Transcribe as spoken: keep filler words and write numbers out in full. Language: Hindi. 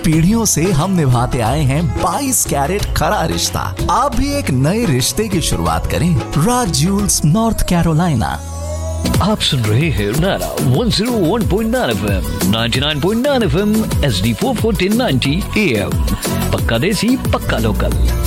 पीढ़ियों से हम निभाते आए हैं बाईस कैरेट खरा रिश्ता। आप भी एक नए रिश्ते की शुरुआत करें राज ज्यूल्स नॉर्थ कैरोलिना। आप सुन रहे हैं नारा one zero one point nine FM, ninety nine point nine FM, HD four fourteen ninety am. पक्का देसी, पक्का लोकल।